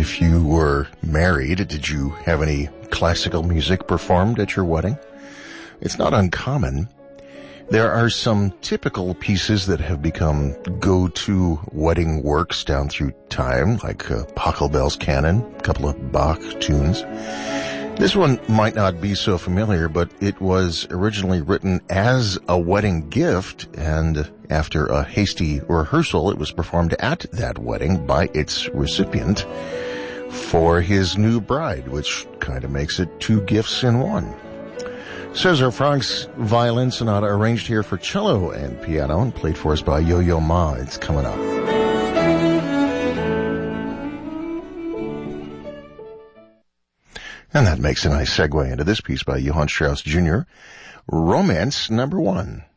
If you were married, did you have any classical music performed at your wedding? It's not uncommon. There are some typical pieces that have become go-to wedding works down through time, like Pachelbel's Canon, a couple of Bach tunes. This one might not be so familiar, but it was originally written as a wedding gift, and after a hasty rehearsal, it was performed at that wedding by its recipient for his new bride, which kind of makes it two gifts in one. Cesar Frank's Violin Sonata, arranged here for cello and piano and played for us by Yo-Yo Ma. It's coming up. And that makes a nice segue into this piece by Johann Strauss Jr., Romance Number 1.